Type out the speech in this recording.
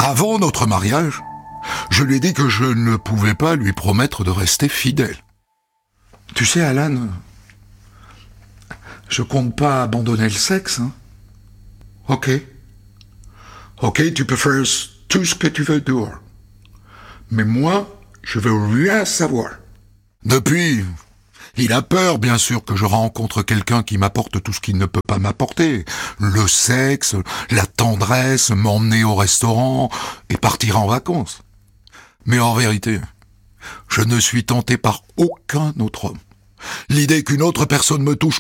Avant notre mariage, je lui ai dit que je ne pouvais pas lui promettre de rester fidèle. Tu sais, Alan, je compte pas abandonner le sexe, hein. Ok. Ok, tu peux faire tout ce que tu veux dehors. Mais moi, je veux rien savoir. Depuis, il a peur, bien sûr, que je rencontre quelqu'un qui m'apporte tout ce qu'il ne peut pas m'apporter. Le sexe, la tendresse, m'emmener au restaurant et partir en vacances. Mais en vérité, je ne suis tenté par aucun autre homme. L'idée qu'une autre personne me touche